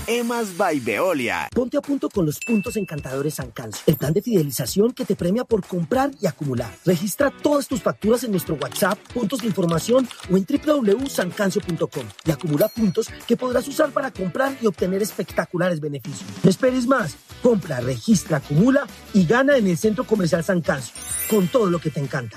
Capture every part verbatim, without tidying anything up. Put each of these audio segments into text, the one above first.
Emas by Veolia. Ponte a punto con los puntos encantadores San Canso, el plan de fidelización que te premia por comprar y acumular. Registra todas tus facturas en nuestro WhatsApp, puntos de información o en doble u doble u doble u punto san cancio punto com y acumula puntos que podrás usar para comprar y obtener espectaculares beneficios. No esperes más. Compra, registra, acumula y gana en el Centro Comercial San Canso, con todo lo que te encanta.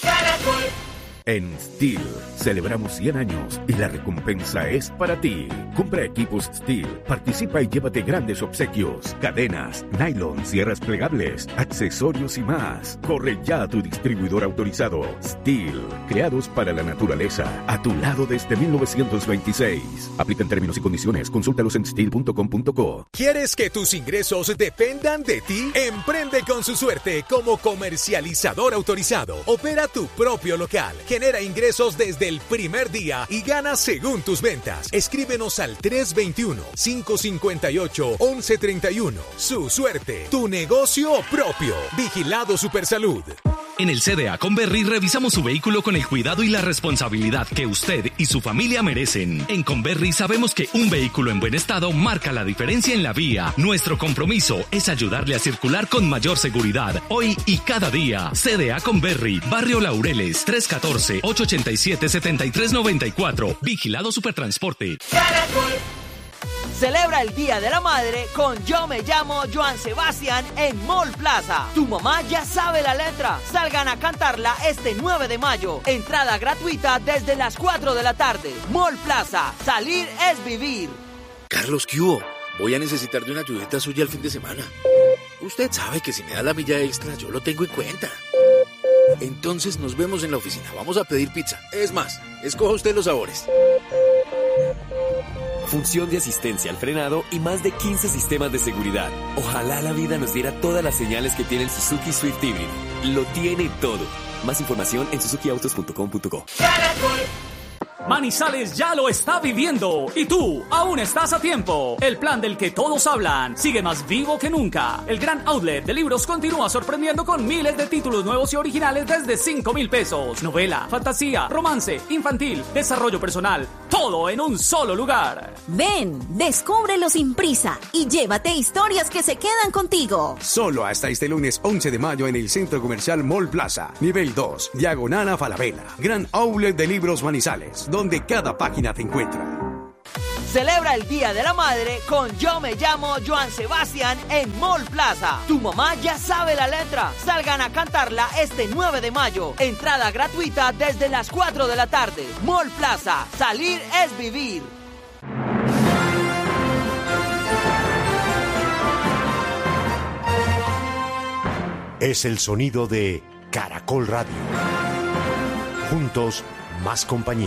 En Steel celebramos cien años y la recompensa es para ti. Compra equipos Steel, participa y llévate grandes obsequios, cadenas, nylon, sierras plegables, accesorios y más. Corre ya a tu distribuidor autorizado. Steel, creados para la naturaleza, a tu lado desde mil novecientos veintiséis. Aplican términos y condiciones, consúltalos en steel punto com punto co. ¿Quieres que tus ingresos dependan de ti? Emprende con su suerte como comercializador autorizado. Opera tu propio local. Genera ingresos desde el primer día y gana según tus ventas. Escríbenos al tres dos uno, cinco cinco ocho, once treinta y uno. Su suerte, tu negocio propio. Vigilado Supersalud. En el C D A Conberry revisamos su vehículo con el cuidado y la responsabilidad que usted y su familia merecen. En Conberry sabemos que un vehículo en buen estado marca la diferencia en la vía. Nuestro compromiso es ayudarle a circular con mayor seguridad, hoy y cada día. C D A Conberry, Barrio Laureles, tres uno cuatro, ocho ocho siete, siete tres nueve cuatro. Vigilado Supertransporte. Celebra el Día de la Madre con Yo Me Llamo Joan Sebastián en Mall Plaza. Tu mamá ya sabe la letra. Salgan a cantarla este nueve de mayo. Entrada gratuita desde las cuatro de la tarde. Mall Plaza. Salir es vivir. Carlos, ¿qué hubo? Voy a necesitar de una ayudita suya el fin de semana. Usted sabe que si me da la milla extra, yo lo tengo en cuenta. Entonces nos vemos en la oficina. Vamos a pedir pizza. Es más, escoja usted los sabores. Función de asistencia al frenado y más de quince sistemas de seguridad. Ojalá la vida nos diera todas las señales que tiene el Suzuki Swift Hybrid. Lo tiene todo. Más información en suzuki autos punto com punto co. Manizales ya lo está viviendo y tú aún estás a tiempo. El plan del que todos hablan sigue más vivo que nunca. El gran outlet de libros continúa sorprendiendo con miles de títulos nuevos y originales desde cinco mil pesos. Novela, fantasía, romance, infantil, desarrollo personal, todo en un solo lugar. Ven, descúbrelo sin prisa y llévate historias que se quedan contigo. Solo hasta este lunes once de mayo en el Centro Comercial Mall Plaza, nivel dos, diagonal a Falabella. Gran outlet de libros Manizales, donde cada página te encuentra. Celebra el Día de la Madre con Yo Me Llamo Joan Sebastián en Mall Plaza. Tu mamá ya sabe la letra. Salgan a cantarla este nueve de mayo. Entrada gratuita desde las cuatro de la tarde. Mall Plaza. Salir es vivir. Es el sonido de Caracol Radio. Juntos, más compañía.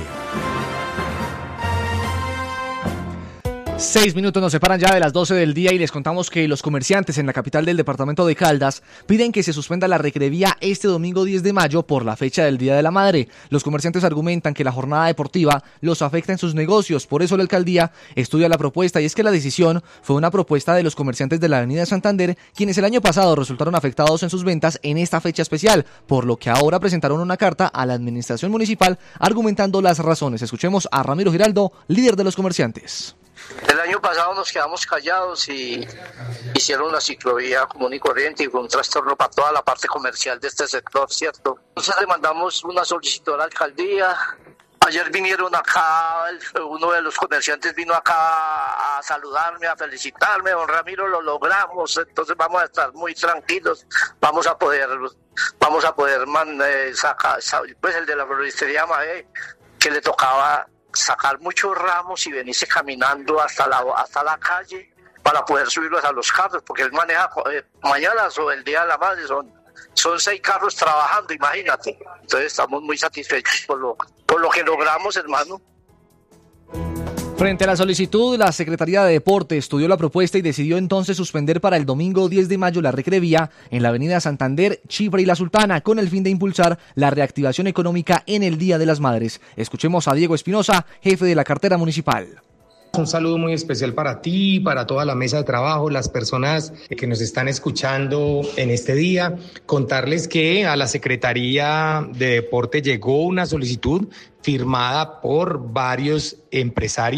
Seis minutos nos separan ya de las doce del día y les contamos que los comerciantes en la capital del departamento de Caldas piden que se suspenda la recrevía este domingo diez de mayo por la fecha del Día de la Madre. Los comerciantes argumentan que la jornada deportiva los afecta en sus negocios, por eso la alcaldía estudia la propuesta y es que la decisión fue una propuesta de los comerciantes de la avenida Santander, quienes el año pasado resultaron afectados en sus ventas en esta fecha especial, por lo que ahora presentaron una carta a la administración municipal argumentando las razones. Escuchemos a Ramiro Giraldo, líder de los comerciantes. El año pasado nos quedamos callados y hicieron una ciclovía común y corriente y fue un trastorno para toda la parte comercial de este sector, ¿cierto? Entonces le mandamos una solicitud a la alcaldía. Ayer vinieron acá, uno de los comerciantes vino acá a saludarme, a felicitarme. Don Ramiro, lo logramos, entonces vamos a estar muy tranquilos, vamos a poder, vamos a poder man, eh, sacar, pues el de la floristería Mae, que le tocaba sacar muchos ramos y venirse caminando hasta la hasta la calle para poder subirlos a los carros, porque él maneja eh, mañana o el Día de la Madre son son seis carros trabajando, imagínate. Entonces estamos muy satisfechos por lo por lo que logramos, hermano. Frente a la solicitud, la Secretaría de Deporte estudió la propuesta y decidió entonces suspender para el domingo diez de mayo la recrevía en la avenida Santander, Chipre y La Sultana, con el fin de impulsar la reactivación económica en el Día de las Madres. Escuchemos a Diego Espinosa, jefe de la cartera municipal. Un saludo muy especial para ti, para toda la mesa de trabajo, las personas que nos están escuchando en este día. Contarles que a la Secretaría de Deporte llegó una solicitud firmada por varios empresarios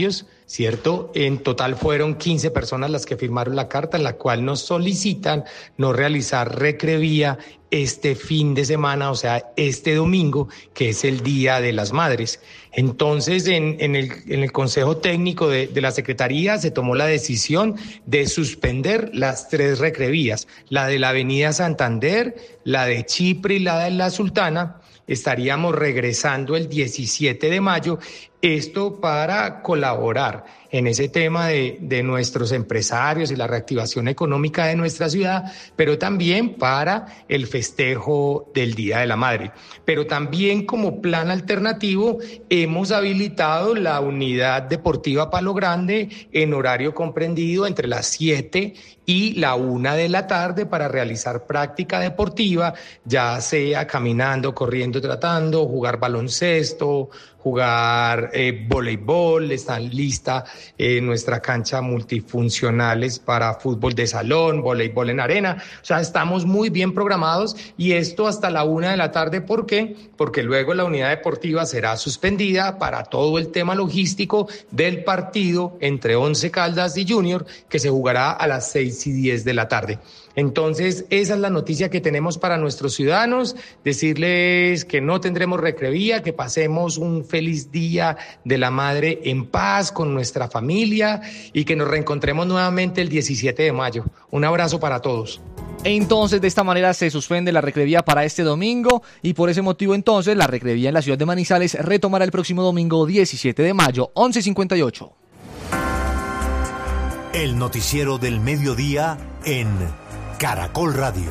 ¿cierto? En total fueron quince personas las que firmaron la carta en la cual nos solicitan no realizar recrevía este fin de semana, o sea, este domingo, que es el Día de las Madres. Entonces, en, en, el, en el Consejo Técnico de, de la Secretaría se tomó la decisión de suspender las tres recrevías, la de la Avenida Santander, la de Chipre y la de la Sultana. Estaríamos regresando el diecisiete de mayo, esto para colaborar en ese tema de, de nuestros empresarios y la reactivación económica de nuestra ciudad, pero también para el festejo del Día de la Madre. Pero también como plan alternativo hemos habilitado la unidad deportiva Palo Grande en horario comprendido entre las siete y la una de la tarde para realizar práctica deportiva, ya sea caminando, corriendo, tratando, jugar baloncesto, jugar eh, voleibol. Está lista eh, nuestra cancha multifuncionales para fútbol de salón, voleibol en arena. O sea, estamos muy bien programados y esto hasta la una de la tarde. ¿Por qué? Porque luego la unidad deportiva será suspendida para todo el tema logístico del partido entre Once Caldas y Junior, que se jugará a las seis y diez de la tarde. Entonces, esa es la noticia que tenemos para nuestros ciudadanos, decirles que no tendremos recrevía, que pasemos un feliz Día de la Madre en paz con nuestra familia y que nos reencontremos nuevamente el diecisiete de mayo. Un abrazo para todos. Entonces, de esta manera se suspende la recrevía para este domingo y por ese motivo entonces la recrevía en la ciudad de Manizales retomará el próximo domingo diecisiete de mayo, once cincuenta y ocho. El noticiero del mediodía en Caracol Radio.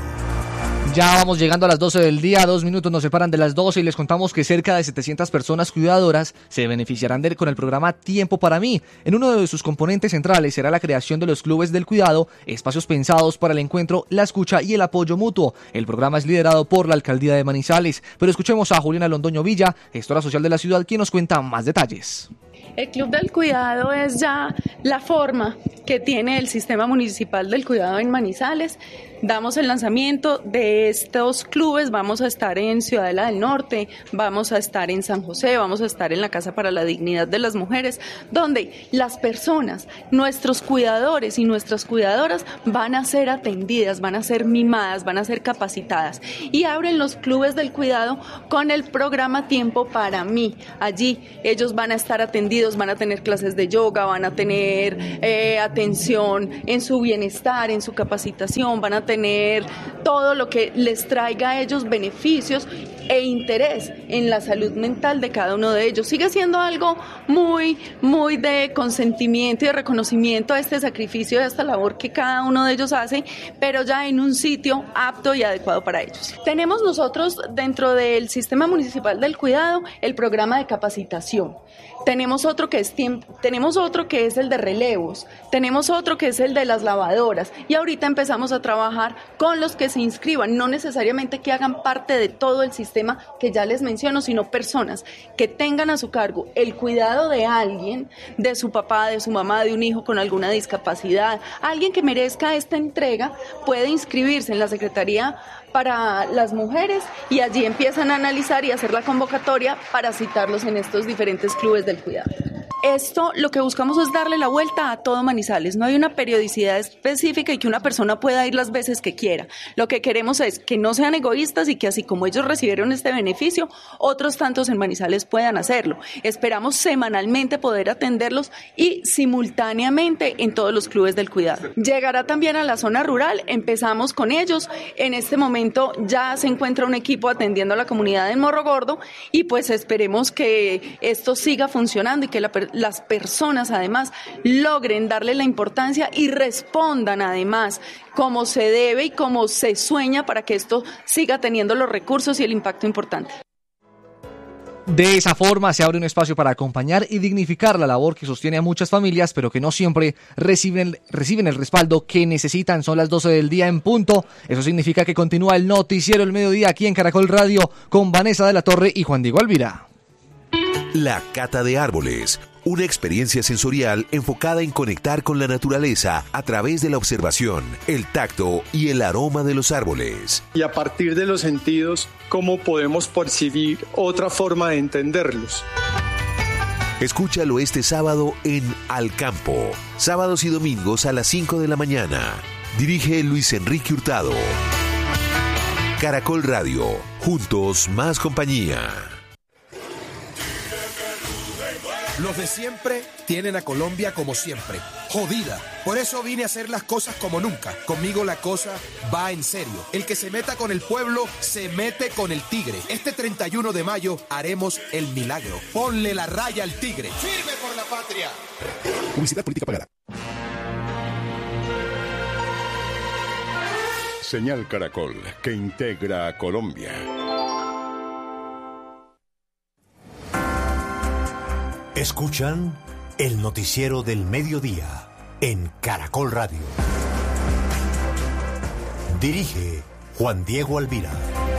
Ya vamos llegando a las doce del día, dos minutos nos separan de las doce y les contamos que cerca de setecientas personas cuidadoras se beneficiarán de, con el programa Tiempo para Mí. En uno de sus componentes centrales será la creación de los clubes del cuidado, espacios pensados para el encuentro, la escucha y el apoyo mutuo. El programa es liderado por la Alcaldía de Manizales, pero escuchemos a Juliana Londoño Villa, gestora social de la ciudad, quien nos cuenta más detalles. El Club del Cuidado es ya la forma que tiene el Sistema Municipal del Cuidado en Manizales. Damos el lanzamiento de estos clubes, vamos a estar en Ciudadela del Norte, vamos a estar en San José, vamos a estar en la Casa para la Dignidad de las Mujeres, donde las personas, nuestros cuidadores y nuestras cuidadoras van a ser atendidas, van a ser mimadas, van a ser capacitadas y abren los clubes del cuidado con el programa Tiempo para Mí. Allí ellos van a estar atendidos, van a tener clases de yoga, van a tener eh, atención en su bienestar, en su capacitación, van a tener todo lo que les traiga a ellos beneficios e interés en la salud mental de cada uno de ellos. Sigue siendo algo muy, muy de consentimiento y de reconocimiento a este sacrificio, a esta labor que cada uno de ellos hace, pero ya en un sitio apto y adecuado para ellos. Tenemos nosotros dentro del Sistema Municipal del Cuidado el programa de capacitación. Tenemos otro que es tiempo, tenemos otro que es el de relevos, tenemos otro que es el de las lavadoras y ahorita empezamos a trabajar con los que se inscriban, no necesariamente que hagan parte de todo el sistema que ya les menciono, sino personas que tengan a su cargo el cuidado de alguien, de su papá, de su mamá, de un hijo con alguna discapacidad, alguien que merezca esta entrega, puede inscribirse en la Secretaría para las mujeres y allí empiezan a analizar y hacer la convocatoria para citarlos en estos diferentes clubes del cuidado. Esto lo que buscamos es darle la vuelta a todo Manizales, no hay una periodicidad específica y que una persona pueda ir las veces que quiera. Lo que queremos es que no sean egoístas y que así como ellos recibieron este beneficio, otros tantos en Manizales puedan hacerlo. Esperamos semanalmente poder atenderlos y simultáneamente en todos los clubes del cuidado. Llegará también a la zona rural, empezamos con ellos, en este momento ya se encuentra un equipo atendiendo a la comunidad en Morro Gordo y pues esperemos que esto siga funcionando y que la las personas además logren darle la importancia y respondan además como se debe y como se sueña para que esto siga teniendo los recursos y el impacto importante. De esa forma se abre un espacio para acompañar y dignificar la labor que sostiene a muchas familias, pero que no siempre reciben, reciben el respaldo que necesitan. Son las doce del día en punto. Eso significa que continúa el noticiero El Mediodía aquí en Caracol Radio con Vanessa de la Torre y Juan Diego Alvira. La cata de árboles, una experiencia sensorial enfocada en conectar con la naturaleza a través de la observación, el tacto y el aroma de los árboles. Y a partir de los sentidos, ¿cómo podemos percibir otra forma de entenderlos? Escúchalo este sábado en Al Campo. Sábados y domingos a las cinco de la mañana. Dirige Luis Enrique Hurtado. Caracol Radio. Juntos más compañía. Los de siempre tienen a Colombia como siempre, jodida. Por eso vine a hacer las cosas como nunca. Conmigo la cosa va en serio. El que se meta con el pueblo, se mete con el tigre. Este treinta y uno de mayo haremos el milagro. Ponle la raya al tigre. ¡Firme por la patria! Publicidad política pagada. Señal Caracol, que integra a Colombia. Escuchan el noticiero del mediodía en Caracol Radio. Dirige Juan Diego Alvira.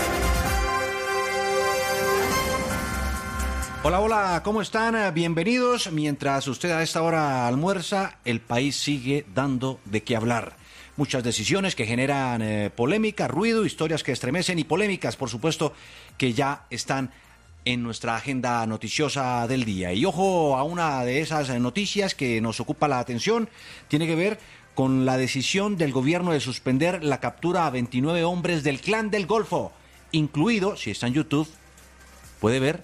Hola, hola, ¿cómo están? Bienvenidos. Mientras usted a esta hora almuerza, el país sigue dando de qué hablar. Muchas decisiones que generan eh, polémica, ruido, historias que estremecen y polémicas, por supuesto, que ya están en nuestra agenda noticiosa del día. Y ojo a una de esas noticias que nos ocupa la atención, tiene que ver con la decisión del gobierno de suspender la captura a veintinueve hombres del Clan del Golfo, incluido, si está en YouTube, puede ver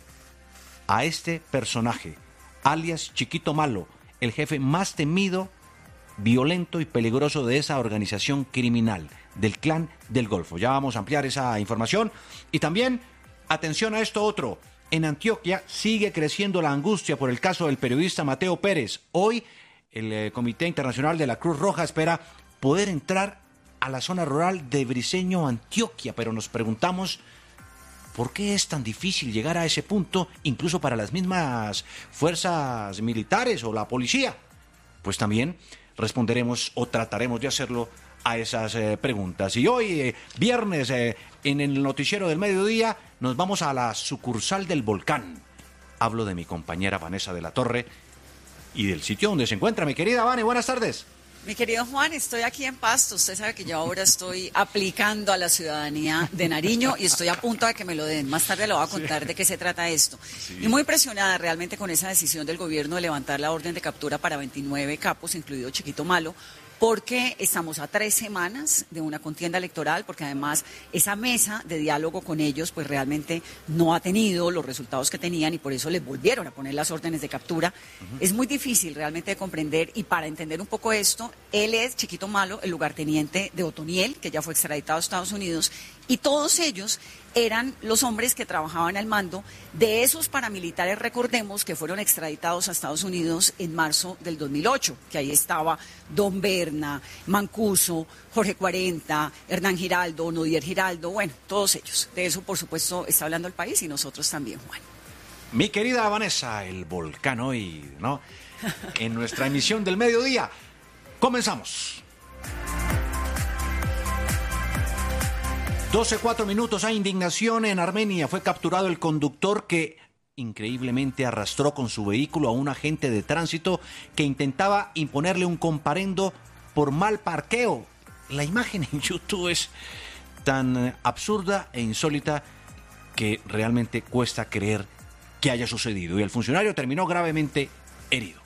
a este personaje, alias Chiquito Malo, el jefe más temido, violento y peligroso de esa organización criminal, del Clan del Golfo. Ya vamos a ampliar esa información. Y también, atención a esto otro, en Antioquia sigue creciendo la angustia por el caso del periodista Mateo Pérez. Hoy el eh, Comité Internacional de la Cruz Roja espera poder entrar a la zona rural de Briceño, Antioquia, pero nos preguntamos ¿por qué es tan difícil llegar a ese punto, incluso para las mismas fuerzas militares o la policía? Pues también responderemos o trataremos de hacerlo a esas eh, preguntas. Y hoy, eh, viernes, eh, en el noticiero del mediodía, nos vamos a la sucursal del Volcán. Hablo de mi compañera Vanessa de la Torre y del sitio donde se encuentra. Mi querida Vane, buenas tardes. Mi querido Juan, estoy aquí en Pasto. Usted sabe que yo ahora estoy aplicando a la ciudadanía de Nariño y estoy a punto de que me lo den. Más tarde le voy a contar sí. de qué se trata esto. Sí. Y muy presionada realmente con esa decisión del gobierno de levantar la orden de captura para veintinueve capos, incluido Chiquito Malo, porque estamos a tres semanas de una contienda electoral, porque además esa mesa de diálogo con ellos pues realmente no ha tenido los resultados que tenían y por eso les volvieron a poner las órdenes de captura. Uh-huh. Es muy difícil realmente de comprender y para entender un poco esto, él es Chiquito Malo, el lugarteniente de Otoniel, que ya fue extraditado a Estados Unidos, y todos ellos eran los hombres que trabajaban al mando de esos paramilitares, recordemos, que fueron extraditados a Estados Unidos en marzo del dos mil ocho, que ahí estaba Don Berna, Mancuso, Jorge cuarenta, Hernán Giraldo, Nodier Giraldo, bueno, todos ellos. De eso, por supuesto, está hablando el país y nosotros también, Juan. Mi querida Vanessa, el Volcán hoy, ¿no? En nuestra emisión del mediodía. Comenzamos. doce cuatro minutos, hay indignación en Armenia. Fue capturado el conductor que increíblemente arrastró con su vehículo a un agente de tránsito que intentaba imponerle un comparendo por mal parqueo. La imagen en YouTube es tan absurda e insólita que realmente cuesta creer que haya sucedido. Y el funcionario terminó gravemente herido.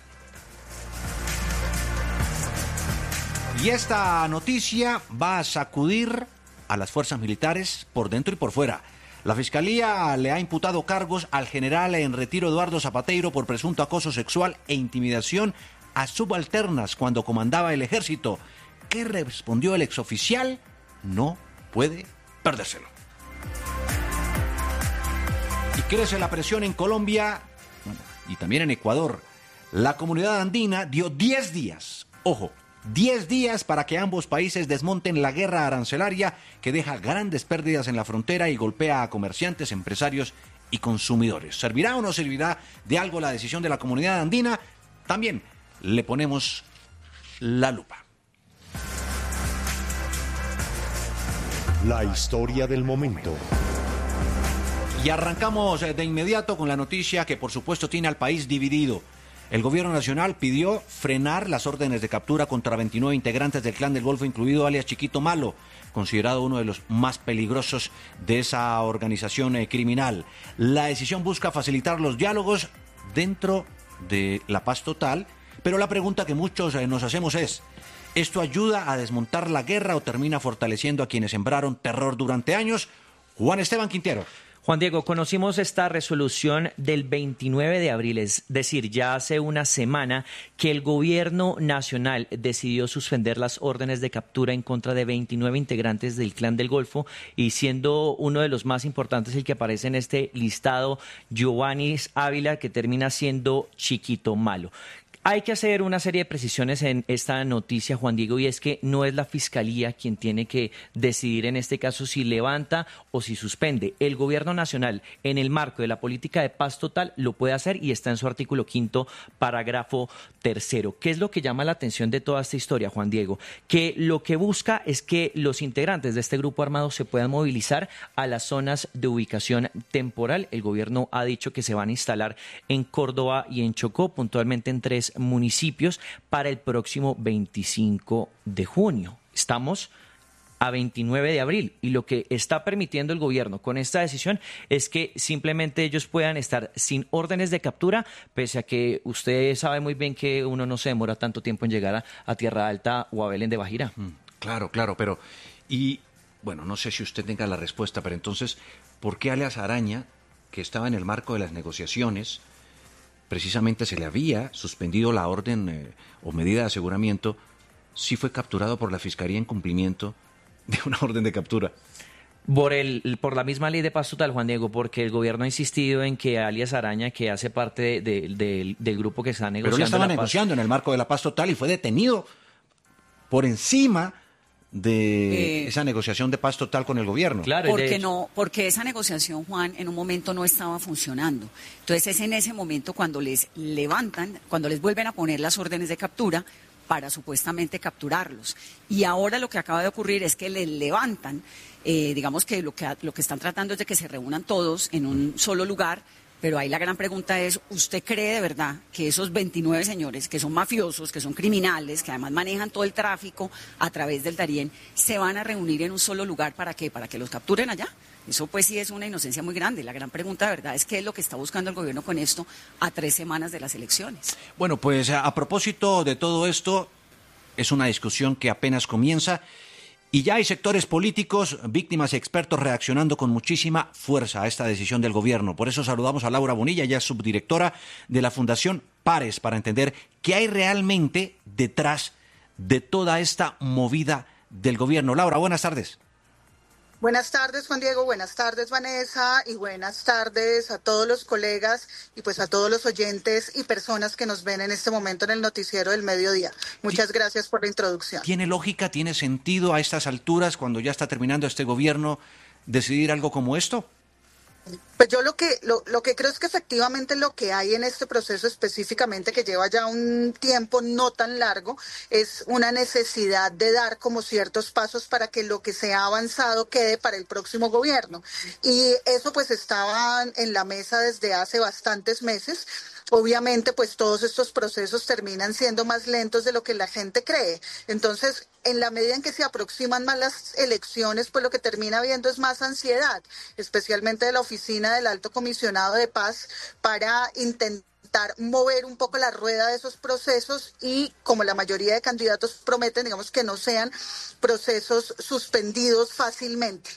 Y esta noticia va a sacudir a las fuerzas militares por dentro y por fuera. La Fiscalía le ha imputado cargos al general en retiro Eduardo Zapateiro por presunto acoso sexual e intimidación a subalternas cuando comandaba el ejército. ¿Qué respondió el exoficial? No puede perdérselo. Y crece la presión en Colombia y también en Ecuador. La comunidad andina dio diez días, ojo, diez días para que ambos países desmonten la guerra arancelaria que deja grandes pérdidas en la frontera y golpea a comerciantes, empresarios y consumidores. ¿Servirá o no servirá de algo la decisión de la comunidad andina? También le ponemos la lupa. La historia del momento. Y arrancamos de inmediato con la noticia que por supuesto tiene al país dividido. El gobierno nacional pidió frenar las órdenes de captura contra veintinueve integrantes del Clan del Golfo, incluido alias Chiquito Malo, considerado uno de los más peligrosos de esa organización eh, criminal. La decisión busca facilitar los diálogos dentro de la paz total, pero la pregunta que muchos eh, nos hacemos es, ¿esto ayuda a desmontar la guerra o termina fortaleciendo a quienes sembraron terror durante años? Juan Esteban Quintero. Juan Diego, conocimos esta resolución del veintinueve de abril, es decir, ya hace una semana que el gobierno nacional decidió suspender las órdenes de captura en contra de veintinueve integrantes del Clan del Golfo y siendo uno de los más importantes el que aparece en este listado, Giovanni Ávila, que termina siendo Chiquito Malo. Hay que hacer una serie de precisiones en esta noticia, Juan Diego, y es que no es la Fiscalía quien tiene que decidir en este caso si levanta o si suspende. El Gobierno Nacional, en el marco de la política de paz total, lo puede hacer y está en su artículo quinto, parágrafo tercero. ¿Qué es lo que llama la atención de toda esta historia, Juan Diego? Que lo que busca es que los integrantes de este grupo armado se puedan movilizar a las zonas de ubicación temporal. El Gobierno ha dicho que se van a instalar en Córdoba y en Chocó, puntualmente en tres municipios para el próximo veinticinco de junio. Estamos a veintinueve de abril y lo que está permitiendo el gobierno con esta decisión es que simplemente ellos puedan estar sin órdenes de captura, pese a que usted sabe muy bien que uno no se demora tanto tiempo en llegar a, a Tierra Alta o a Belén de Bajira. Mm, claro, claro, pero y bueno, no sé si usted tenga la respuesta, pero entonces, ¿por qué alias Araña, que estaba en el marco de las negociaciones, precisamente se le había suspendido la orden eh, o medida de aseguramiento, sí fue capturado por la Fiscalía en cumplimiento de una orden de captura? Por, el, por la misma ley de paz total, Juan Diego, porque el gobierno ha insistido en que alias Araña, que hace parte de, de, de, del grupo que está negociando... Pero él estaba la negociando paz, en el marco de la paz total y fue detenido por encima de eh, esa negociación de paz total con el gobierno. Claro, porque no, porque esa negociación, Juan, en un momento no estaba funcionando. Entonces es en ese momento cuando les levantan, cuando les vuelven a poner las órdenes de captura para supuestamente capturarlos. Y ahora lo que acaba de ocurrir es que les levantan, eh, digamos que lo que lo que están tratando es de que se reúnan todos en un solo lugar. Pero ahí la gran pregunta es, ¿usted cree de verdad que esos veintinueve señores, que son mafiosos, que son criminales, que además manejan todo el tráfico a través del Darién, se van a reunir en un solo lugar para qué? ¿Para que los capturen allá? Eso pues sí es una inocencia muy grande. La gran pregunta de verdad es qué es lo que está buscando el gobierno con esto a tres semanas de las elecciones. Bueno, pues a propósito de todo esto, es una discusión que apenas comienza. Y ya hay sectores políticos, víctimas y expertos reaccionando con muchísima fuerza a esta decisión del gobierno. Por eso saludamos a Laura Bonilla, ella es subdirectora de la Fundación Pares, para entender qué hay realmente detrás de toda esta movida del gobierno. Laura, buenas tardes. Buenas tardes, Juan Diego, buenas tardes, Vanessa, y buenas tardes a todos los colegas y pues a todos los oyentes y personas que nos ven en este momento en el noticiero del mediodía. Muchas gracias por la introducción. ¿Tiene lógica, tiene sentido a estas alturas, cuando ya está terminando este gobierno, decidir algo como esto? Pues yo lo que lo, lo que creo es que efectivamente lo que hay en este proceso específicamente, que lleva ya un tiempo no tan largo, es una necesidad de dar como ciertos pasos para que lo que se ha avanzado quede para el próximo gobierno. Y eso pues estaba en la mesa desde hace bastantes meses. Obviamente, pues todos estos procesos terminan siendo más lentos de lo que la gente cree. Entonces, en la medida en que se aproximan más las elecciones, pues lo que termina habiendo es más ansiedad, especialmente de la oficina del Alto Comisionado de Paz, para intentar mover un poco la rueda de esos procesos y, como la mayoría de candidatos prometen, digamos que no sean procesos suspendidos fácilmente.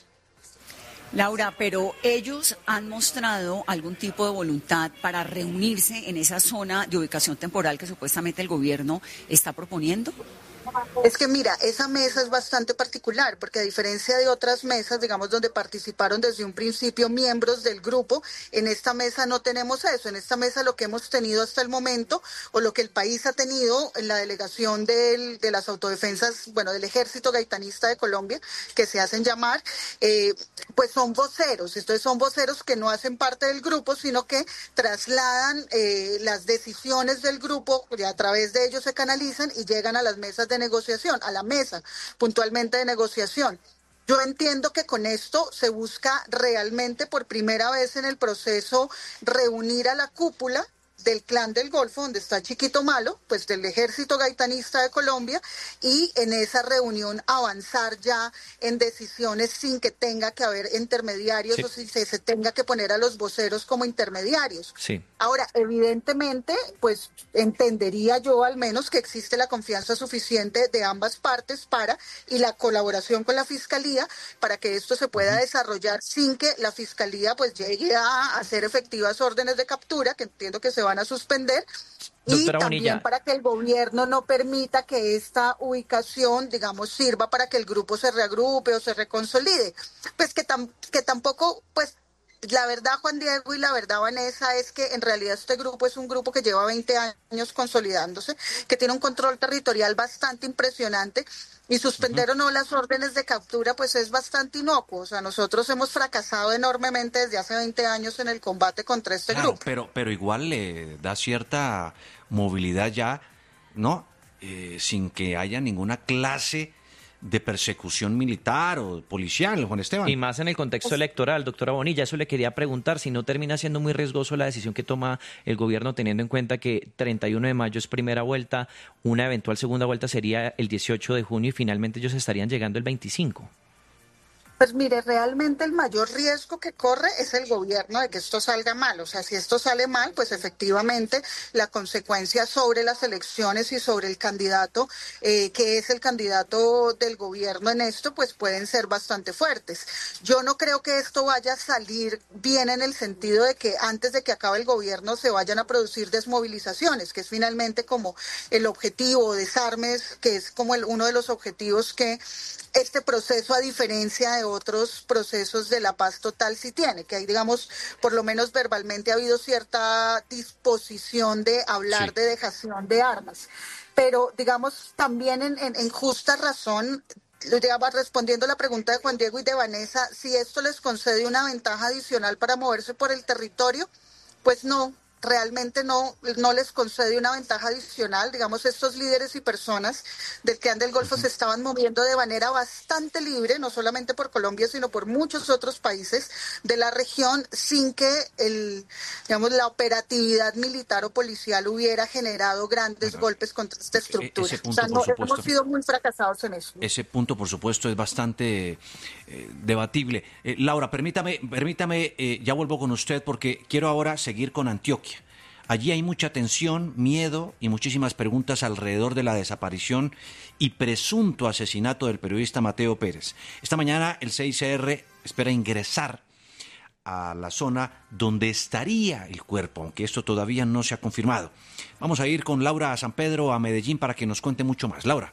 Laura, pero ellos han mostrado algún tipo de voluntad para reunirse en esa zona de ubicación temporal que supuestamente el gobierno está proponiendo. Es que mira, esa mesa es bastante particular porque a diferencia de otras mesas, digamos, donde participaron desde un principio miembros del grupo, en esta mesa no tenemos eso. En esta mesa lo que hemos tenido hasta el momento, o lo que el país ha tenido en la delegación del, de las autodefensas, bueno, del Ejército Gaitanista de Colombia, que se hacen llamar, eh, pues son voceros. Entonces son voceros que no hacen parte del grupo, sino que trasladan eh, las decisiones del grupo, y a través de ellos se canalizan y llegan a las mesas de negociación, a la mesa puntualmente de negociación. Yo entiendo que con esto se busca realmente por primera vez en el proceso reunir a la cúpula del Clan del Golfo, donde está Chiquito Malo, pues del Ejército Gaitanista de Colombia, y en esa reunión avanzar ya en decisiones sin que tenga que haber intermediarios sí. o si se, se tenga que poner a los voceros como intermediarios. Sí. Ahora, evidentemente, pues entendería yo al menos que existe la confianza suficiente de ambas partes para, y la colaboración con la Fiscalía, para que esto se pueda uh-huh. desarrollar sin que la Fiscalía pues llegue a hacer efectivas órdenes de captura, que entiendo que se van a suspender, Doctora y también Bonilla. para que el gobierno no permita que esta ubicación, digamos, sirva para que el grupo se reagrupe o se reconsolide. Pues que, tam- que tampoco, pues, la verdad, Juan Diego, y la verdad, Vanessa, es que en realidad este grupo es un grupo que lleva veinte años consolidándose, que tiene un control territorial bastante impresionante, y suspender uh-huh. o no las órdenes de captura pues es bastante inocuo. O sea, nosotros hemos fracasado enormemente desde hace veinte años en el combate contra este claro, grupo. Pero, pero igual le da cierta movilidad ya, ¿no? Eh, sin que haya ninguna clase de persecución militar o policial, Juan Esteban. Y más en el contexto electoral, doctora Bonilla, eso le quería preguntar, si no termina siendo muy riesgoso la decisión que toma el gobierno, teniendo en cuenta que treinta y uno de mayo es primera vuelta, una eventual segunda vuelta sería el dieciocho de junio y finalmente ellos estarían llegando el veinticinco. Pues mire, realmente el mayor riesgo que corre es el gobierno de que esto salga mal. O sea, si esto sale mal, pues efectivamente la consecuencia sobre las elecciones y sobre el candidato, eh, que es el candidato del gobierno en esto, pues pueden ser bastante fuertes. Yo no creo que esto vaya a salir bien en el sentido de que antes de que acabe el gobierno se vayan a producir desmovilizaciones, que es finalmente como el objetivo, desarmes, que es como el, uno de los objetivos que este proceso, a diferencia de otros procesos de la paz total, sí tiene, que hay, digamos, por lo menos verbalmente ha habido cierta disposición de hablar sí. de dejación de armas. Pero, digamos, también en, en, en justa razón, digamos, respondiendo a la pregunta de Juan Diego y de Vanessa, si esto les concede una ventaja adicional para moverse por el territorio, pues no. Realmente no, no les concede una ventaja adicional. Digamos, estos líderes y personas del Clan del Golfo uh-huh. se estaban moviendo de manera bastante libre, no solamente por Colombia, sino por muchos otros países de la región, sin que el, digamos, la operatividad militar o policial hubiera generado grandes bueno, golpes contra esta estructura. Punto, o sea, no, supuesto, hemos sido muy fracasados en eso. Ese punto, por supuesto, es bastante eh, debatible. Eh, Laura, permítame, permítame eh, ya vuelvo con usted porque quiero ahora seguir con Antioquia. Allí hay mucha tensión, miedo y muchísimas preguntas alrededor de la desaparición y presunto asesinato del periodista Mateo Pérez. Esta mañana el C I C R espera ingresar a la zona donde estaría el cuerpo, aunque esto todavía no se ha confirmado. Vamos a ir con Laura a San Pedro, a Medellín, para que nos cuente mucho más. Laura.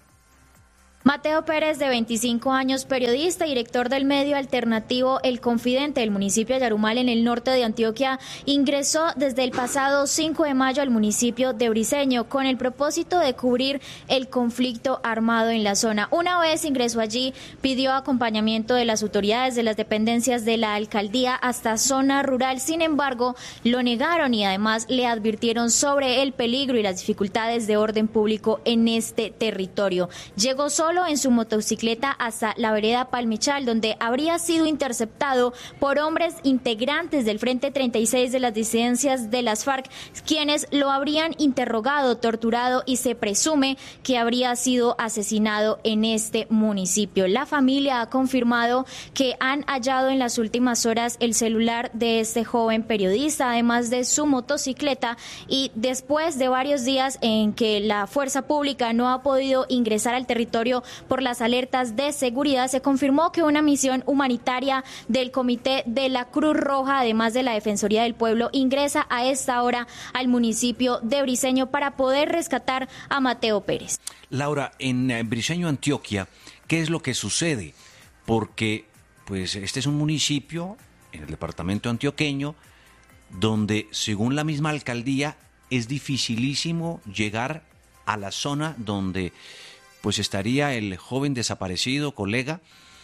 Mateo Pérez, de veinticinco años, periodista, director del medio alternativo El Confidente del municipio de Yarumal, en el norte de Antioquia, ingresó desde el pasado cinco de mayo al municipio de Briceño con el propósito de cubrir el conflicto armado en la zona. Una vez ingresó allí, pidió acompañamiento de las autoridades de las dependencias de la alcaldía hasta zona rural. Sin embargo, lo negaron y además le advirtieron sobre el peligro y las dificultades de orden público en este territorio. Llegó solo en su motocicleta hasta la vereda Palmichal, donde habría sido interceptado por hombres integrantes del Frente treinta y seis de las disidencias de las FARC, quienes lo habrían interrogado, torturado y se presume que habría sido asesinado en este municipio. La familia ha confirmado que han hallado en las últimas horas el celular de este joven periodista, además de su motocicleta, y después de varios días en que la fuerza pública no ha podido ingresar al territorio por las alertas de seguridad, se confirmó que una misión humanitaria del Comité de la Cruz Roja, además de la Defensoría del Pueblo, ingresa a esta hora al municipio de Briceño para poder rescatar a Mateo Pérez. Laura, en Briceño, Antioquia, ¿qué es lo que sucede? Porque pues este es un municipio en el departamento antioqueño donde, según la misma alcaldía, es dificilísimo llegar a la zona donde pues estaría el joven desaparecido, colega,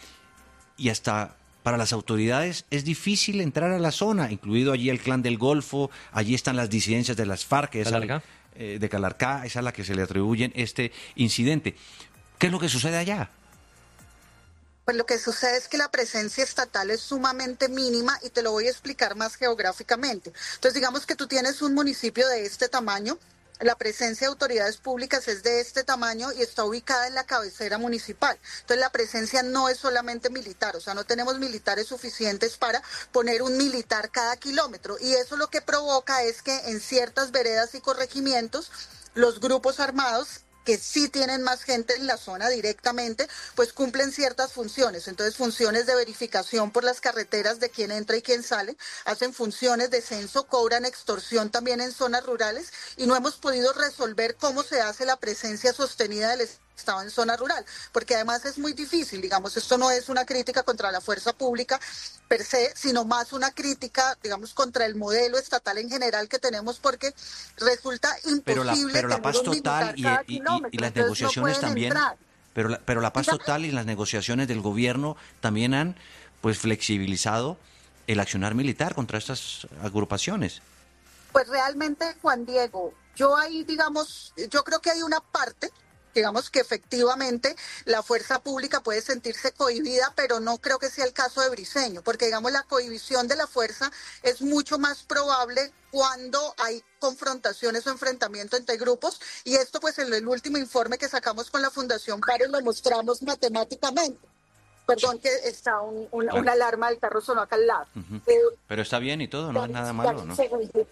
y hasta para las autoridades es difícil entrar a la zona, incluido allí el Clan del Golfo, allí están las disidencias de las FARC, esa, eh, de Calarcá, esa es a la que se le atribuyen este incidente. ¿Qué es lo que sucede allá? Pues lo que sucede es que la presencia estatal es sumamente mínima y te lo voy a explicar más geográficamente. Entonces, digamos que tú tienes un municipio de este tamaño, la presencia de autoridades públicas es de este tamaño y está ubicada en la cabecera municipal. Entonces, la presencia no es solamente militar, o sea, no tenemos militares suficientes para poner un militar cada kilómetro. Y eso lo que provoca es que en ciertas veredas y corregimientos, los grupos armados que sí tienen más gente en la zona directamente, pues cumplen ciertas funciones. Entonces, funciones de verificación por las carreteras de quién entra y quién sale, hacen funciones de censo, cobran extorsión también en zonas rurales y no hemos podido resolver cómo se hace la presencia sostenida del Estado en zona rural, porque además es muy difícil, digamos, esto no es una crítica contra la fuerza pública per se, sino más una crítica, digamos, contra el modelo estatal en general que tenemos, porque resulta imposible pero la, pero la paz total y, y, y, y las negociaciones no también, pero la, pero la paz Dígame. total y las negociaciones del gobierno también han pues flexibilizado el accionar militar contra estas agrupaciones. Pues realmente, Juan Diego, yo ahí, digamos, yo creo que hay una parte, digamos que efectivamente la fuerza pública puede sentirse cohibida, pero no creo que sea el caso de Briceño, porque digamos la cohibición de la fuerza es mucho más probable cuando hay confrontaciones o enfrentamiento entre grupos, y esto pues en el último informe que sacamos con la Fundación Pares lo mostramos matemáticamente. Perdón que está un, un, claro. una alarma del carro sonó acá al lado. Uh-huh. Eh, pero está bien y todo, no es nada malo, ¿no?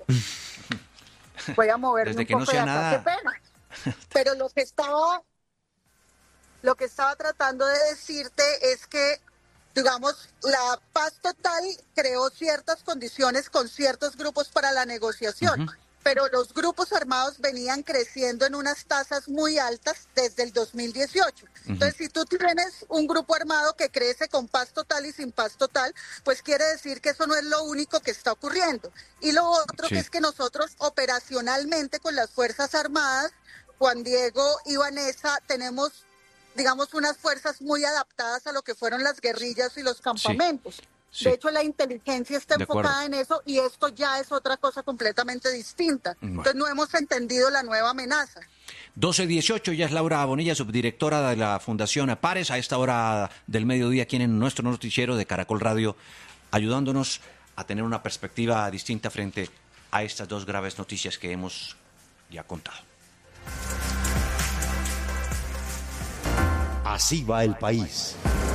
Voy a moverme Desde un que poco no sea de acá. nada... Qué pena. Pero lo que estaba, lo que estaba tratando de decirte es que, digamos, la paz total creó ciertas condiciones con ciertos grupos para la negociación, uh-huh. pero los grupos armados venían creciendo en unas tasas muy altas desde el dos mil dieciocho. Uh-huh. Entonces, si tú tienes un grupo armado que crece con paz total y sin paz total, pues quiere decir que eso no es lo único que está ocurriendo. Y lo otro sí. que es que nosotros operacionalmente con las Fuerzas Armadas, Juan Diego y Vanessa, tenemos, digamos, unas fuerzas muy adaptadas a lo que fueron las guerrillas y los campamentos. Sí, sí. De hecho, la inteligencia está de enfocada acuerdo. en eso y esto ya es otra cosa completamente distinta. Bueno. Entonces, no hemos entendido la nueva amenaza. doce dieciocho, ya es Laura Bonilla, subdirectora de la Fundación Pares, a esta hora del mediodía aquí en nuestro noticiero de Caracol Radio, ayudándonos a tener una perspectiva distinta frente a estas dos graves noticias que hemos ya contado. Así va el país.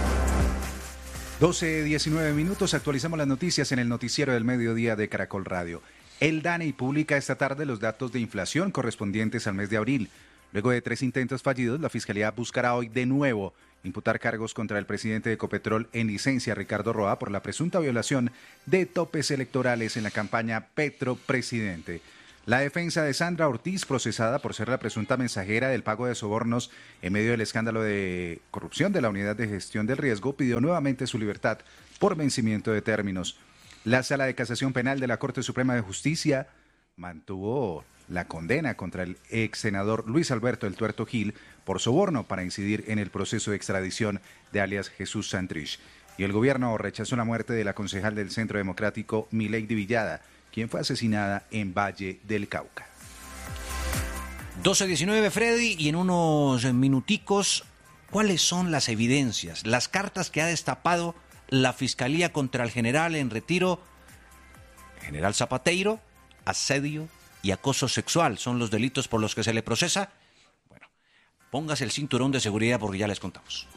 doce diecinueve minutos, actualizamos las noticias en el noticiero del mediodía de Caracol Radio. El DANEY publica esta tarde los datos de inflación correspondientes al mes de abril. Luego de tres intentos fallidos, la Fiscalía buscará hoy de nuevo imputar cargos contra el presidente de Ecopetrol en licencia, Ricardo Roa, por la presunta violación de topes electorales en la campaña Petro Presidente. La defensa de Sandra Ortiz, procesada por ser la presunta mensajera del pago de sobornos en medio del escándalo de corrupción de la Unidad de Gestión del Riesgo, pidió nuevamente su libertad por vencimiento de términos. La Sala de Casación Penal de la Corte Suprema de Justicia mantuvo la condena contra el ex senador Luis Alberto El Tuerto Gil por soborno para incidir en el proceso de extradición de alias Jesús Santrich. Y el gobierno rechazó la muerte de la concejal del Centro Democrático Milady Villada, quien fue asesinada en Valle del Cauca. doce diecinueve, Freddy, y en unos minuticos, ¿cuáles son las evidencias, las cartas que ha destapado la Fiscalía contra el general en retiro, general Zapateiro? Asedio y acoso sexual son los delitos por los que se le procesa. Bueno, póngase el cinturón de seguridad porque ya les contamos.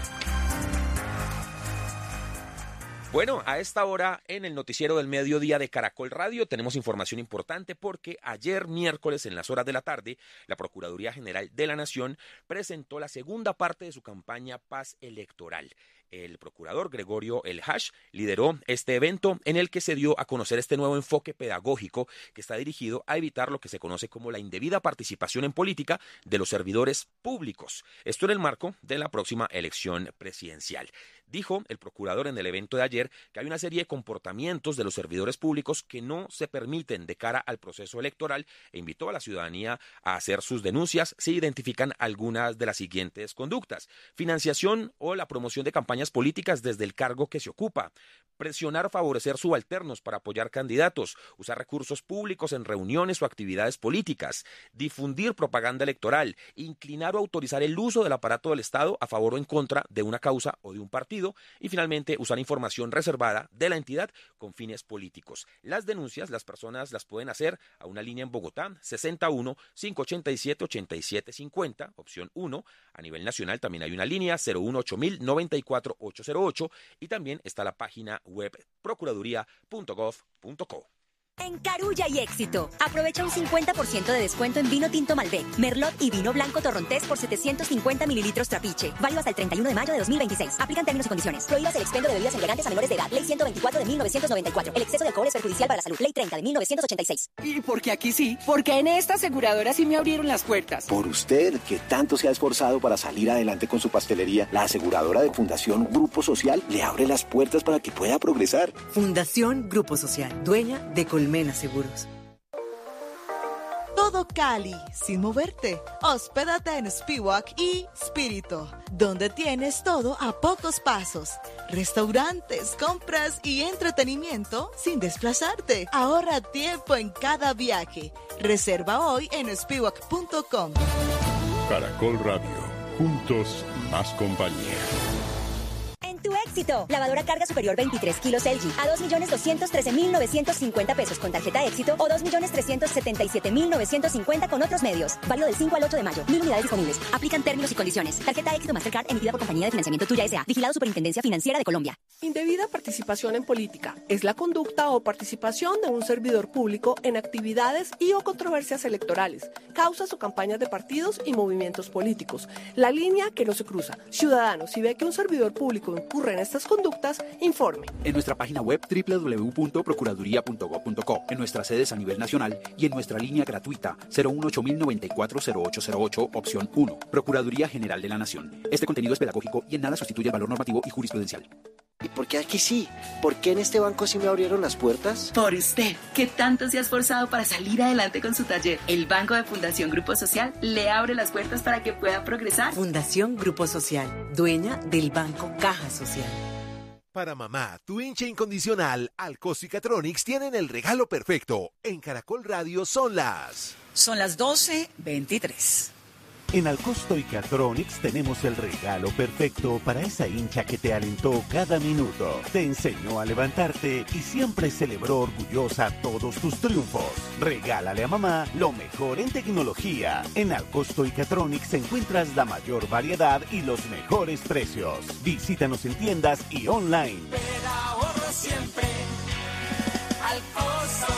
Bueno, a esta hora en el noticiero del mediodía de Caracol Radio tenemos información importante porque ayer miércoles en las horas de la tarde la Procuraduría General de la Nación presentó la segunda parte de su campaña Paz Electoral. El procurador Gregorio El Hash lideró este evento en el que se dio a conocer este nuevo enfoque pedagógico que está dirigido a evitar lo que se conoce como la indebida participación en política de los servidores públicos. Esto en el marco de la próxima elección presidencial. Dijo el procurador en el evento de ayer que hay una serie de comportamientos de los servidores públicos que no se permiten de cara al proceso electoral e invitó a la ciudadanía a hacer sus denuncias si identifican algunas de las siguientes conductas: financiación o la promoción de campañas campañas políticas desde el cargo que se ocupa, presionar o favorecer subalternos para apoyar candidatos, usar recursos públicos en reuniones o actividades políticas, difundir propaganda electoral, inclinar o autorizar el uso del aparato del Estado a favor o en contra de una causa o de un partido y finalmente usar información reservada de la entidad con fines políticos. Las denuncias las personas las pueden hacer a una línea en Bogotá, sesenta y uno, cinco ochenta y siete, ochenta y siete cincuenta, opción uno. A nivel nacional también hay una línea cero uno ocho mil, noventa y cuatro ochocientos ocho y también está la página web procuraduría punto gov punto co. En Carulla y Éxito, aprovecha un cincuenta por ciento de descuento en vino tinto Malbec, Merlot y vino blanco Torrontés por setecientos cincuenta mililitros Trapiche. Válido hasta el treinta y uno de mayo de dos mil veintiséis. Aplican términos y condiciones. Prohíbas el expendio de bebidas elegantes a menores de edad. Ley ciento veinticuatro de mil novecientos noventa y cuatro. El exceso de alcohol es perjudicial para la salud. Ley treinta de mil novecientos ochenta y seis. ¿Y por qué aquí sí? Porque en esta aseguradora sí me abrieron las puertas. Por usted, que tanto se ha esforzado para salir adelante con su pastelería, la aseguradora de Fundación Grupo Social le abre las puertas para que pueda progresar. Fundación Grupo Social, dueña de Colmena Seguros. Todo Cali, sin moverte. Hospédate en Spiwak y Spirito, donde tienes todo a pocos pasos. Restaurantes, compras y entretenimiento sin desplazarte. Ahorra tiempo en cada viaje. Reserva hoy en spiwak punto com. Caracol Radio, juntos más compañía. Tu éxito. Lavadora carga superior veintitrés kilos L G a dos millones doscientos trece mil novecientos cincuenta pesos con tarjeta éxito o dos millones trescientos setenta y siete mil novecientos cincuenta con otros medios. Válido del cinco al ocho de mayo. Mil unidades disponibles. Aplican términos y condiciones. Tarjeta éxito Mastercard emitida por Compañía de Financiamiento Tuya S A. Vigilado Superintendencia Financiera de Colombia. Indebida participación en política es la conducta o participación de un servidor público en actividades y o controversias electorales, causas o campañas de partidos y movimientos políticos. La línea que no se cruza. Ciudadanos, si ve que un servidor público incurre en estas conductas, informe. En nuestra página web doble u doble u doble u punto procuraduría punto gov punto co, en nuestras sedes a nivel nacional y en nuestra línea gratuita cero uno ocho mil noventa y cuatro cero ocho cero ocho, opción uno. Procuraduría General de la Nación. Este contenido es pedagógico y en nada sustituye el valor normativo y jurisprudencial. ¿Y por qué aquí sí? ¿Por qué en este banco sí me abrieron las puertas? Por usted, que tanto se ha esforzado para salir adelante con su taller. El Banco de Fundación Grupo Social le abre las puertas para que pueda progresar. Fundación Grupo Social, dueña del Banco Caja Social. Para mamá, tu hincha incondicional, Alcoso y Catronics tienen el regalo perfecto. En Caracol Radio son las... Son las doce veintitrés. En Alcosto y Catronics tenemos el regalo perfecto para esa hincha que te alentó cada minuto, te enseñó a levantarte y siempre celebró orgullosa todos tus triunfos. Regálale a mamá lo mejor en tecnología. En Alcosto y Catronics encuentras la mayor variedad y los mejores precios. Visítanos en tiendas y online. Pero ahorro siempre. Alcosto.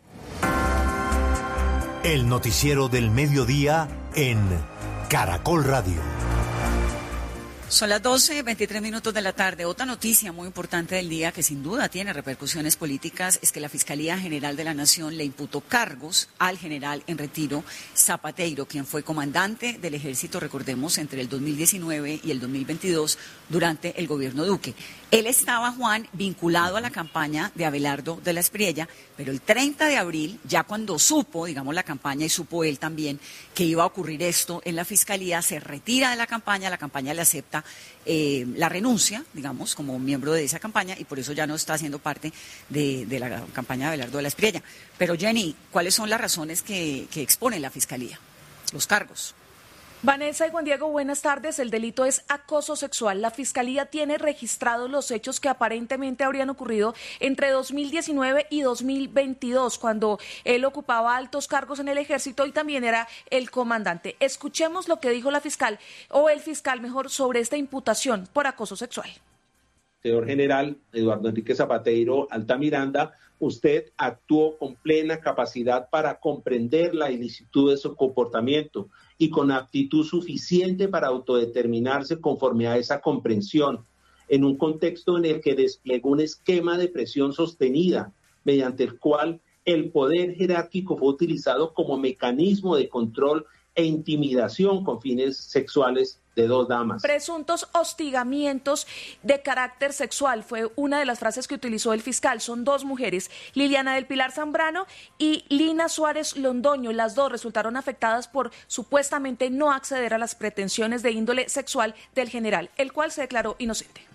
El noticiero del mediodía en Caracol Radio. Son las doce veintitrés minutos de la tarde. Otra noticia muy importante del día que sin duda tiene repercusiones políticas es que la Fiscalía General de la Nación le imputó cargos al general en retiro Zapateiro, quien fue comandante del ejército, recordemos, entre el dos mil diecinueve y el dos mil veintidós durante el gobierno Duque. Él estaba, Juan, vinculado a la campaña de Abelardo de la Espriella, pero el treinta de abril, ya cuando supo, digamos, la campaña y supo él también que iba a ocurrir esto en la Fiscalía, se retira de la campaña, la campaña le acepta eh, la renuncia, digamos, como miembro de esa campaña y por eso ya no está haciendo parte de, de la campaña de Abelardo de la Espriella. Pero Jenny, ¿cuáles son las razones que, que expone la Fiscalía? Los cargos. Vanessa y Juan Diego, buenas tardes. El delito es acoso sexual. La Fiscalía tiene registrados los hechos que aparentemente habrían ocurrido entre dos mil diecinueve y dos mil veintidós, cuando él ocupaba altos cargos en el ejército y también era el comandante. Escuchemos lo que dijo la fiscal, o el fiscal mejor, sobre esta imputación por acoso sexual. Señor general Eduardo Enrique Zapateiro Altamiranda, usted actuó con plena capacidad para comprender la ilicitud de su comportamiento y con aptitud suficiente para autodeterminarse conforme a esa comprensión, en un contexto en el que desplegó un esquema de presión sostenida, mediante el cual el poder jerárquico fue utilizado como mecanismo de control e intimidación con fines sexuales de dos damas. Presuntos hostigamientos de carácter sexual fue una de las frases que utilizó el fiscal. Son dos mujeres, Liliana del Pilar Zambrano y Lina Suárez Londoño. Las dos resultaron afectadas por supuestamente no acceder a las pretensiones de índole sexual del general, el cual se declaró inocente.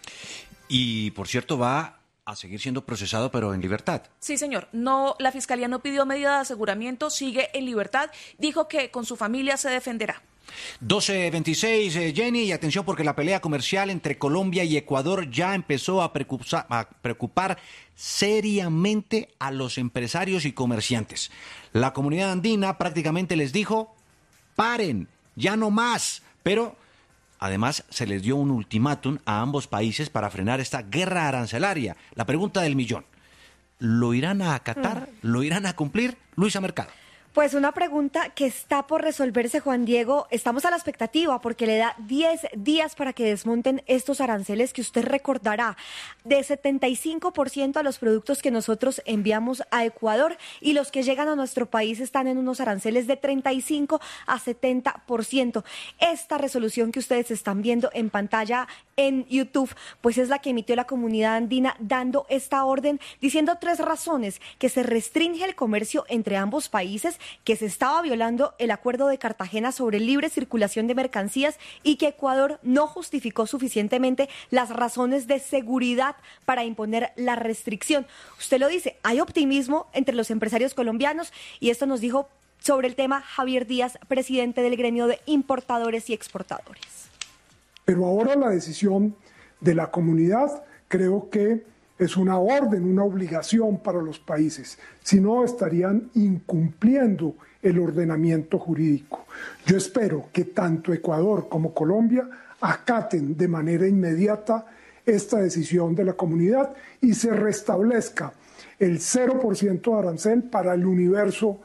Y, por cierto, va a seguir siendo procesado, pero en libertad. Sí, señor. No, la Fiscalía no pidió medida de aseguramiento, sigue en libertad. Dijo que con su familia se defenderá. doce veintiséis, eh, Jenny, y atención porque la pelea comercial entre Colombia y Ecuador ya empezó a preocupar, a preocupar seriamente a los empresarios y comerciantes. La comunidad andina prácticamente les dijo, paren, ya no más, pero además se les dio un ultimátum a ambos países para frenar esta guerra arancelaria. La pregunta del millón, ¿lo irán a acatar? Mm. ¿Lo irán a cumplir? Luisa Mercado. Pues una pregunta que está por resolverse, Juan Diego. Estamos a la expectativa porque le da diez días para que desmonten estos aranceles que usted recordará, de setenta y cinco por ciento a los productos que nosotros enviamos a Ecuador, y los que llegan a nuestro país están en unos aranceles de treinta y cinco a setenta por ciento. Esta resolución que ustedes están viendo en pantalla en YouTube, pues es la que emitió la comunidad andina dando esta orden, diciendo tres razones: que se restringe el comercio entre ambos países, que se estaba violando el acuerdo de Cartagena sobre libre circulación de mercancías y que Ecuador no justificó suficientemente las razones de seguridad para imponer la restricción. Usted lo dice, hay optimismo entre los empresarios colombianos, y esto nos dijo sobre el tema Javier Díaz, presidente del gremio de importadores y exportadores. Pero ahora la decisión de la comunidad creo que es una orden, una obligación para los países, si no estarían incumpliendo el ordenamiento jurídico. Yo espero que tanto Ecuador como Colombia acaten de manera inmediata esta decisión de la comunidad y se restablezca el cero por ciento de arancel para el universo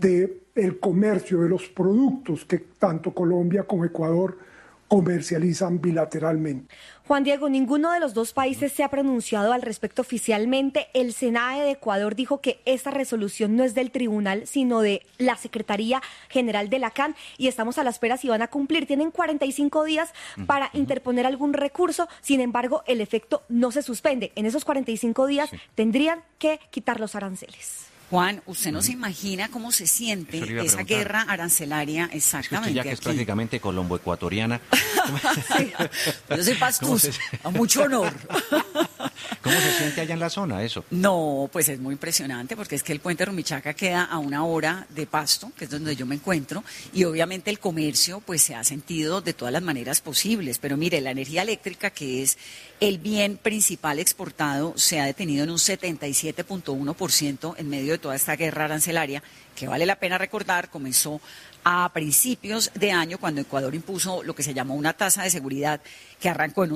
del comercio, de los productos que tanto Colombia como Ecuador comercializan bilateralmente. Juan Diego, ninguno de los dos países se ha pronunciado al respecto oficialmente. El SENAE de Ecuador dijo que esta resolución no es del tribunal, sino de la Secretaría General de la C A N, y estamos a la espera si van a cumplir. Tienen cuarenta y cinco días para uh-huh. interponer algún recurso, sin embargo, el efecto no se suspende. En esos cuarenta y cinco días sí. tendrían que quitar los aranceles. Juan, usted no se imagina cómo se siente esa guerra arancelaria exactamente. Es que ya que es prácticamente colombo-ecuatoriana. Sí, yo soy pastuso, a mucho honor. ¿Cómo se siente allá en la zona eso? No, pues es muy impresionante porque es que el puente Rumichaca queda a una hora de Pasto, que es donde yo me encuentro, y obviamente el comercio pues se ha sentido de todas las maneras posibles. Pero mire, la energía eléctrica, que es el bien principal exportado, se ha detenido en un setenta y siete punto uno por ciento en medio de toda esta guerra arancelaria, que vale la pena recordar, comenzó a principios de año cuando Ecuador impuso lo que se llamó una tasa de seguridad que arrancó en un